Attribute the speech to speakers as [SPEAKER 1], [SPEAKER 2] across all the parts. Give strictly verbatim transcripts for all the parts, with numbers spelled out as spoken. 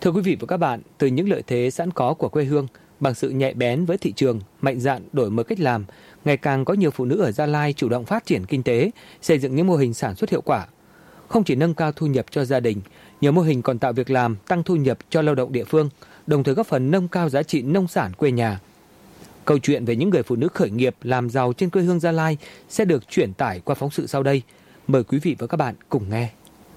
[SPEAKER 1] Thưa quý vị và các bạn, từ những lợi thế sẵn có của quê hương, bằng sự nhạy bén với thị trường, mạnh dạn đổi mới cách làm, ngày càng có nhiều phụ nữ ở Gia Lai chủ động phát triển kinh tế, xây dựng những mô hình sản xuất hiệu quả. Không chỉ nâng cao thu nhập cho gia đình, nhiều mô hình còn tạo việc làm, tăng thu nhập cho lao động địa phương, đồng thời góp phần nâng cao giá trị nông sản quê nhà. Câu chuyện về những người phụ nữ khởi nghiệp làm giàu trên quê hương Gia Lai sẽ được chuyển tải qua phóng sự sau đây. Mời quý vị và các bạn cùng nghe.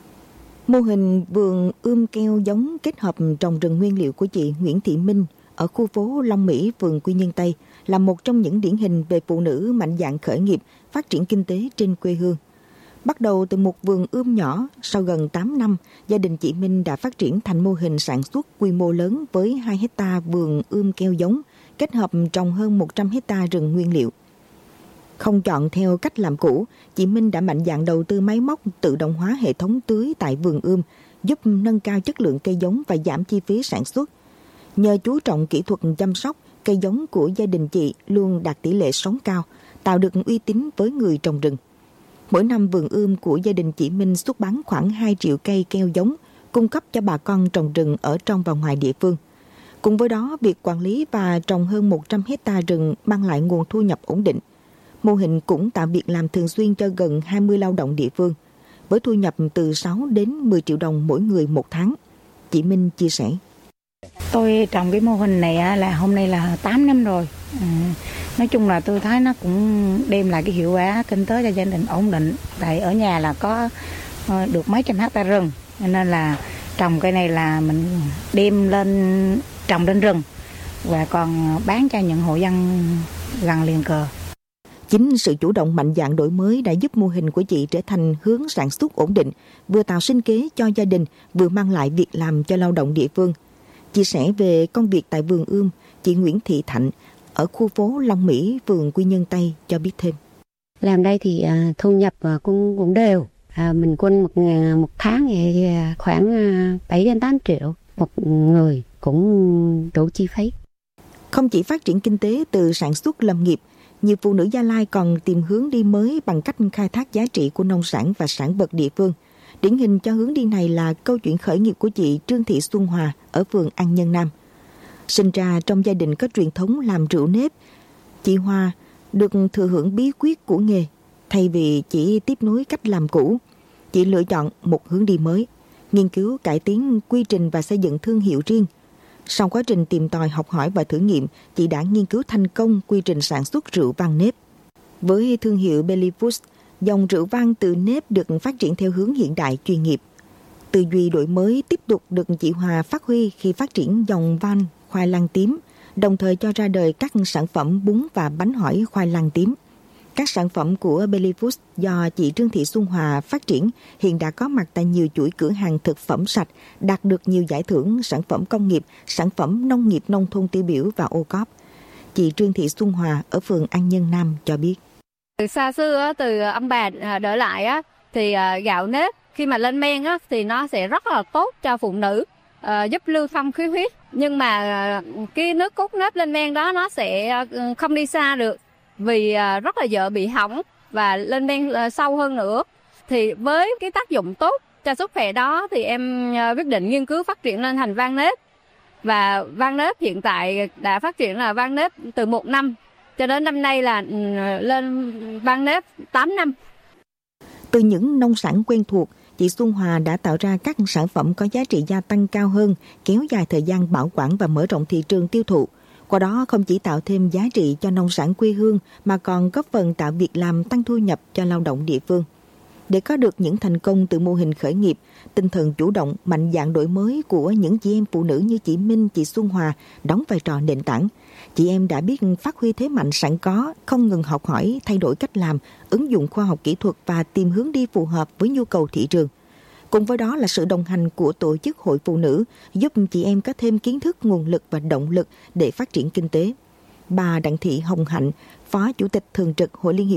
[SPEAKER 2] Mô hình vườn ươm keo giống kết hợp trồng rừng nguyên liệu của chị Nguyễn Thị Minh ở khu phố Long Mỹ, phường Quy Nhơn Tây là một trong những điển hình về phụ nữ mạnh dạn khởi nghiệp, phát triển kinh tế trên quê hương. Bắt đầu từ một vườn ươm nhỏ, sau gần tám năm, gia đình chị Minh đã phát triển thành mô hình sản xuất quy mô lớn với hai hectare vườn ươm keo giống, kết hợp trồng hơn một trăm hectare rừng nguyên liệu. Không chọn theo cách làm cũ, chị Minh đã mạnh dạn đầu tư máy móc tự động hóa hệ thống tưới tại vườn ươm, giúp nâng cao chất lượng cây giống và giảm chi phí sản xuất. Nhờ chú trọng kỹ thuật chăm sóc, cây giống của gia đình chị luôn đạt tỷ lệ sống cao, tạo được uy tín với người trồng rừng. Mỗi năm vườn ươm của gia đình chị Minh xuất bán khoảng hai triệu cây keo giống, cung cấp cho bà con trồng rừng ở trong và ngoài địa phương. Cùng với đó, việc quản lý và trồng hơn một trăm hectare rừng mang lại nguồn thu nhập ổn định. Mô hình cũng tạo việc làm thường xuyên cho gần hai mươi lao động địa phương, với thu nhập từ sáu đến mười triệu đồng mỗi người một tháng. Chị Minh chia sẻ.
[SPEAKER 3] Tôi trồng cái mô hình này là hôm nay là tám năm rồi. À, nói chung là tôi thấy nó cũng đem lại cái hiệu quả kinh tế cho gia đình ổn định. Tại ở nhà là có được mấy trăm hectare rừng, nên là trồng cây này là mình đem lên trồng lên rừng và còn bán cho những hộ dân gần liền cờ.
[SPEAKER 2] Chính sự chủ động mạnh dạn đổi mới đã giúp mô hình của chị trở thành hướng sản xuất ổn định, vừa tạo sinh kế cho gia đình, vừa mang lại việc làm cho lao động địa phương. Chia sẻ về công việc tại vườn ươm, chị Nguyễn Thị Thạnh ở khu phố Long Mỹ, phường Quy Nhơn Tây cho biết thêm.
[SPEAKER 4] Làm đây thì à, thu nhập à, cũng cũng đều. À, mình quân một, một tháng thì khoảng à, bảy đến tám triệu một người, cũng đủ chi phí.
[SPEAKER 2] Không chỉ phát triển kinh tế từ sản xuất lâm nghiệp, nhiều phụ nữ Gia Lai còn tìm hướng đi mới bằng cách khai thác giá trị của nông sản và sản vật địa phương. Điển hình cho hướng đi này là câu chuyện khởi nghiệp của chị Trương Thị Xuân Hòa ở phường An Nhân Nam. Sinh ra trong gia đình có truyền thống làm rượu nếp, chị Hòa được thừa hưởng bí quyết của nghề. Thay vì chỉ tiếp nối cách làm cũ, chị lựa chọn một hướng đi mới, nghiên cứu cải tiến quy trình và xây dựng thương hiệu riêng. Sau quá trình tìm tòi, học hỏi và thử nghiệm, chị đã nghiên cứu thành công quy trình sản xuất rượu vang nếp. Với thương hiệu Belly Foods, dòng rượu vang từ nếp được phát triển theo hướng hiện đại chuyên nghiệp. Tư duy đổi mới tiếp tục được chị Hòa phát huy khi phát triển dòng van khoai lang tím, đồng thời cho ra đời các sản phẩm bún và bánh hỏi khoai lang tím. Các sản phẩm của Belly Foods do chị Trương Thị Xuân Hòa phát triển hiện đã có mặt tại nhiều chuỗi cửa hàng thực phẩm sạch, đạt được nhiều giải thưởng sản phẩm công nghiệp, sản phẩm nông nghiệp nông thôn tiêu biểu và ô cốp. Chị Trương Thị Xuân Hòa ở phường An Nhân Nam cho biết.
[SPEAKER 5] Từ xa xưa, từ ông bà đỡ lại á, thì gạo nếp khi mà lên men á, thì nó sẽ rất là tốt cho phụ nữ, giúp lưu thông khí huyết. Nhưng mà cái nước cốt nếp lên men đó nó sẽ không đi xa được, vì rất là dễ bị hỏng và lên men sâu hơn nữa. Thì với cái tác dụng tốt cho sức khỏe đó thì em quyết định nghiên cứu phát triển lên thành vang nếp. Và vang nếp hiện tại đã phát triển là vang nếp từ một năm cho đến năm nay là lên vang nếp tám năm.
[SPEAKER 2] Từ những nông sản quen thuộc, chị Xuân Hòa đã tạo ra các sản phẩm có giá trị gia tăng cao hơn, kéo dài thời gian bảo quản và mở rộng thị trường tiêu thụ. Qua đó không chỉ tạo thêm giá trị cho nông sản quê hương mà còn góp phần tạo việc làm, tăng thu nhập cho lao động địa phương. Để có được những thành công từ mô hình khởi nghiệp, tinh thần chủ động, mạnh dạn đổi mới của những chị em phụ nữ như chị Minh, chị Xuân Hòa đóng vai trò nền tảng. Chị em đã biết phát huy thế mạnh sẵn có, không ngừng học hỏi, thay đổi cách làm, ứng dụng khoa học kỹ thuật và tìm hướng đi phù hợp với nhu cầu thị trường. Cùng với đó là sự đồng hành của tổ chức hội phụ nữ, giúp chị em có thêm kiến thức, nguồn lực và động lực để phát triển kinh tế. Bà Đặng Thị Hồng Hạnh, Phó Chủ tịch Thường trực Hội Liên hiệp